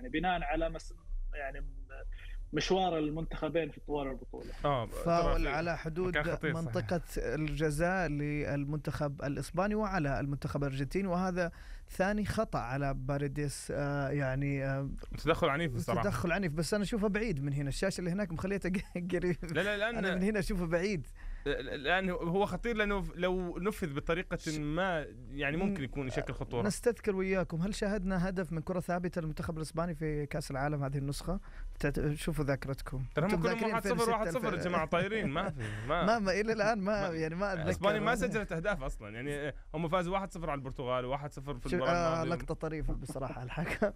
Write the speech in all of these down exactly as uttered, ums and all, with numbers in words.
يعني بناء على مس يعني مشوار المنتخبين في طوال البطولة. اه فاول على حدود منطقة صحيح. الجزاء للمنتخب الإسباني وعلى المنتخب الأرجنتيني، وهذا ثاني خطأ على باريديس. آه يعني آه تدخل عنيف بصراحة، تدخل عنيف، بس أنا أشوفه بعيد من هنا. الشاشة اللي هناك مخليته قريب. لا لا لأن أنا من هنا أشوفه بعيد، لأنه هو خطير، لأنه لو نفذ بطريقة ما يعني ممكن يكون يشكل خطورة. نستذكر وياكم، هل شاهدنا هدف من كرة ثابتة للمنتخب الإسباني في كأس العالم هذه النسخة؟ شوفوا ذاكرتكم، ترى هم كلهم واحد صفر واحد صفر يا جماعة طايرين. ما في ما ما, ما إلى الآن ما, ما يعني ما أتذكر. إسبانيا ما سجلت أهداف أصلا، يعني هم فازوا واحد صفر على البرتغال وواحد صفر في المباراة آه لقطة طريفة بصراحة. الحكم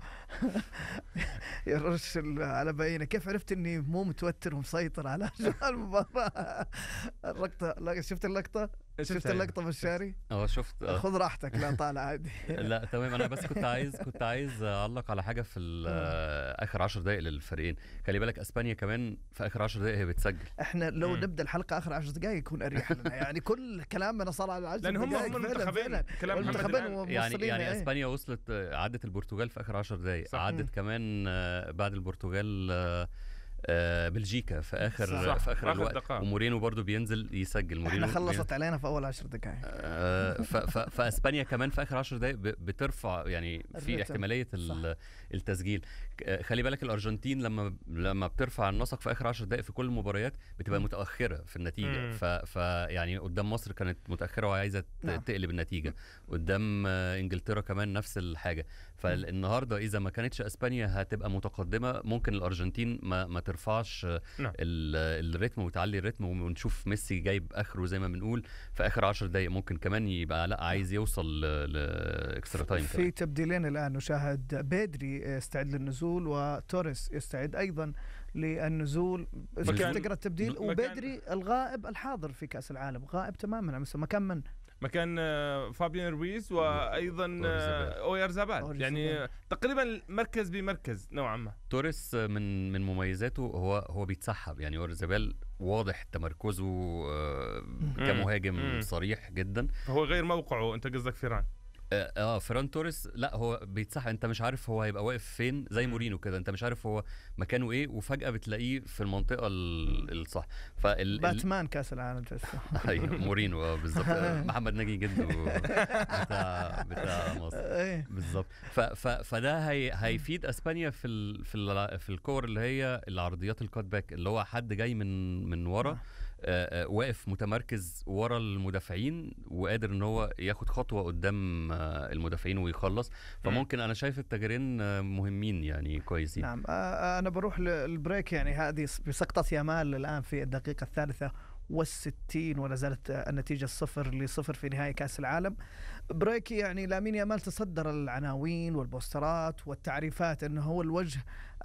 يرش على بينه. كيف عرفت إني مو متوتر ومسيطر على المباراة؟ اللقطة، شفت اللقطة؟ شفت اللقطة بالشاري؟ اه شفت. خذ راحتك، لا طالع عادي. لا تمام. انا بس كنت عايز كنت عايز اعلق على حاجه في اخر عشر دقائق للفريقين. خلي بالك اسبانيا كمان في اخر عشر دقائق هي بتسجل. احنا لو م. نبدا الحلقه اخر عشر دقائق يكون اريح لنا. يعني كل كلامنا صار على عشر دقائق، لان هم المنتخبين كلام المنتخبين يعني يعني ايه؟ اسبانيا وصلت عدت البرتغال في اخر عشر دقائق، عدت كمان بعد البرتغال بلجيكا في اخر صح. في اخر الوقت دقاء. ومورينو برضو بينزل يسجل. مورينو احنا خلصت بين... علينا في اول عشر دقائق. آه فاسبانيا كمان في اخر عشر دقائق بترفع، يعني في احتماليه التسجيل. خلي بالك الارجنتين لما لما بترفع النسق في اخر عشر دقائق في كل المباريات بتبقى م. متاخره في النتيجه. ف... ف يعني قدام مصر كانت متاخره وعايزه نعم. تقلب النتيجه. قدام انجلترا كمان نفس الحاجه. فالنهارده اذا ما كانتش اسبانيا هتبقى متقدمه، ممكن الارجنتين ما, ما ترفعش نعم. الريتم وتعلي الريتم ونشوف ميسي جايب اخره زي ما بنقول في اخر عشر دقائق. ممكن كمان يبقى لا عايز يوصل لاكسترا تايم. في كمان تبديلين الان نشاهد بيدري يستعد للنزول وتوريس يستعد ايضا للنزول. تقرا التبديل. وبيدري الغائب الحاضر في كاس العالم، غائب تماما. مكان من مكان فابيان رويز وايضا اويارزابال، يعني تقريبا مركز بمركز نوعا ما. توريس من من مميزاته هو هو بيتسحب، يعني اويارزابال واضح تمركزه كمهاجم مم. صريح جدا. هو غير موقعه. انت قصدك فيران؟ اه فران توريس لا هو بيتسحب، انت مش عارف هو هيبقى واقف فين، زي مورينو كده، انت مش عارف هو مكانه ايه وفجأة بتلاقيه في المنطقة الصح. فال باتمان كاس العالم. ايوه مورينو اه بالظبط. محمد ناجي جده بتاع بتاع مصر بالظبط. فده هي هيفيد اسبانيا في ال في ال في الكور اللي هي العرضيات الكات باك، اللي هو حد جاي من من ورا آه واقف متمركز ورا المدافعين وقادر ان هو ياخد خطوة قدام آه المدافعين ويخلص. فممكن انا شايف التغييرين آه مهمين يعني كويسين. نعم. آه انا بروح للبريك. يعني هذه بسقطة يامال الان في الدقيقة الثالثة والستين ولا زالت النتيجة صفر لصفر في نهاية كأس العالم. بريك. يعني لامين يامال تصدر العناوين والبوسترات والتعريفات أنه هو الوجه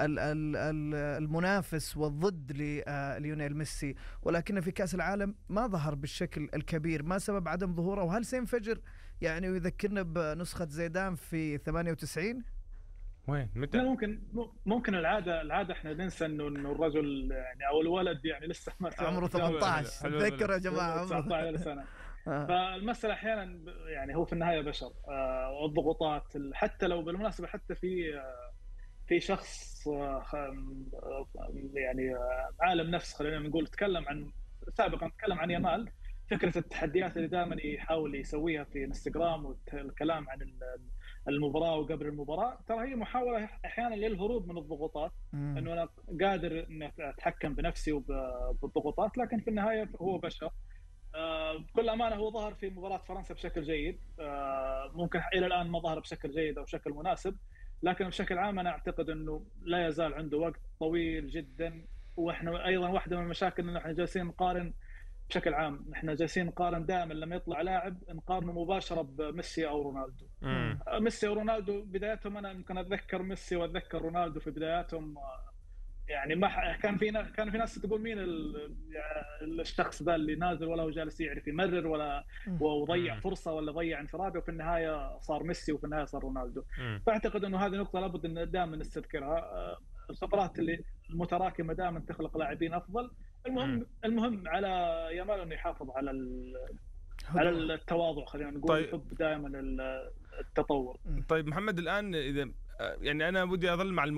المنافس والضد لليونيل ميسي، ولكن في كأس العالم ما ظهر بالشكل الكبير. ما سبب عدم ظهوره؟ وهل سينفجر يعني ويذكرنا بنسخة زيدان في ثمانية وتسعين؟ وين متى؟ ممكن ممكن العاده العاده احنا ننسى انه انه الرجل يعني او الولد يعني لسه ما عمره ثمانية عشر. تذكروا يا جماعه عمره تسعة عشر سنه. فالمساله احيانا يعني هو في النهايه بشر. آه والضغوطات حتى لو بالمناسبه حتى في آه في شخص آه يعني آه عالم نفس خلينا نقول تكلم عن سابقا تكلم عن يامال، فكره التحديات اللي دائما يحاول يسويها في انستغرام والكلام عن المباراه وقبل المباراه، ترى هي محاوله احيانا للهروب من الضغوطات. مم. انه انا قادر اني اتحكم بنفسي وبالضغوطات، لكن في النهايه هو بشر. آه بكل امانه هو ظهر في مباراه فرنسا بشكل جيد. آه ممكن الى الان ما ظهر بشكل جيد او بشكل مناسب، لكن بشكل عام انا اعتقد انه لا يزال عنده وقت طويل جدا. واحنا ايضا واحده من المشاكل انه احنا جالسين نقارن بشكل عام، احنا جالسين نقارن دائما لما يطلع لاعب نقارنه مباشره بميسي او رونالدو. مم. ميسي ورونالدو بداياتهم، انا يمكن اتذكر ميسي واتذكر رونالدو في بداياتهم، يعني ما كان في كان في ناس تقول مين الشخص ذا اللي نازل ولا هو جالس يعرف يمرر ولا وضيع فرصه ولا ضيع انفراد، وفي النهايه صار ميسي وفي النهايه صار رونالدو. مم. فاعتقد انه هذه نقطه لابد ان دائما نستذكرها. الخبرات اللي المتراكمه دائما تخلق لاعبين افضل. المهم م. المهم على يامال انه يحافظ على على التواضع، خلينا نقول. طيب. يحب دائما التطور. طيب محمد، الان اذا يعني انا بدي اظل مع